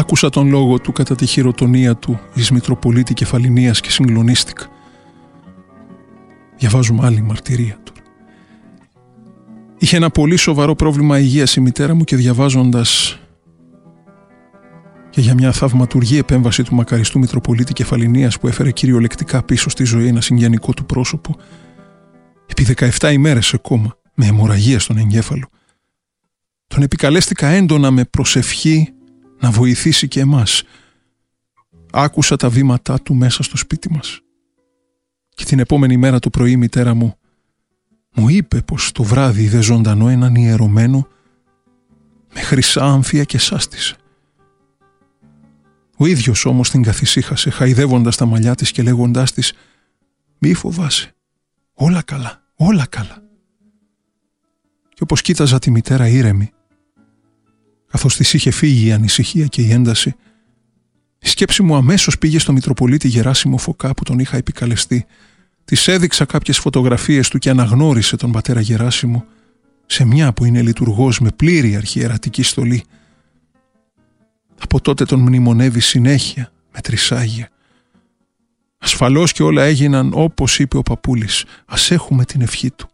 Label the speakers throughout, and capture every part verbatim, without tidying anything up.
Speaker 1: Άκουσα τον λόγο του κατά τη χειροτονία του εις Μητροπολίτη Κεφαληνίας και συγκλονίστηκα. Διαβάζουμε άλλη μαρτυρία τώρα. Είχε ένα πολύ σοβαρό πρόβλημα υγείας η μητέρα μου και διαβάζοντας και για μια θαυματουργή επέμβαση του μακαριστού Μητροπολίτη Κεφαληνίας που έφερε κυριολεκτικά πίσω στη ζωή ένα συγγενικό του πρόσωπο, επί δεκαεπτά ημέρες σε κόμμα, με αιμορραγία στον εγκέφαλο, τον επικαλέστηκα έντονα με προσευχή να βοηθήσει και εμάς. Άκουσα τα βήματά του μέσα στο σπίτι μας. Και την επόμενη μέρα το πρωί η μητέρα μου μου είπε πως το βράδυ είδε ζωντανό έναν ιερωμένο με χρυσά άμφια και σάστησε. Ο ίδιος όμως την καθησύχασε, χαϊδεύοντας τα μαλλιά της και λέγοντάς της «Μη φοβάσαι, όλα καλά, όλα καλά». Και όπως κοίταζα τη μητέρα ήρεμη, καθώς της είχε φύγει η ανησυχία και η ένταση, η σκέψη μου αμέσως πήγε στο Μητροπολίτη Γεράσιμο Φωκά που τον είχα επικαλεστεί. Της έδειξα κάποιες φωτογραφίες του και αναγνώρισε τον πατέρα Γεράσιμο σε μια που είναι λειτουργός με πλήρη αρχιερατική στολή. Από τότε τον μνημονεύει συνέχεια με τρισάγια. Ασφαλώς και όλα έγιναν όπως είπε ο παππούλης. Ας έχουμε την ευχή του.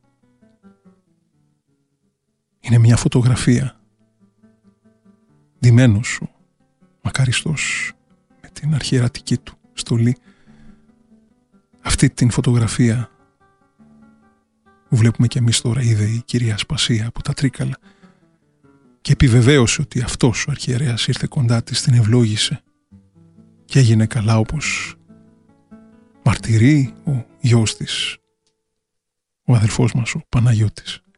Speaker 1: Είναι μια φωτογραφία. Ντυμένος ο μακαριστός με την αρχιερατική του στολή. Αυτή την φωτογραφία που βλέπουμε και εμείς τώρα είδε η κυρία Σπασία από τα Τρίκαλα και επιβεβαίωσε ότι αυτός ο αρχιερέας ήρθε κοντά της, την ευλόγησε και έγινε καλά όπως μαρτυρεί ο γιος της, ο αδελφός μας ο Παναγιώτης.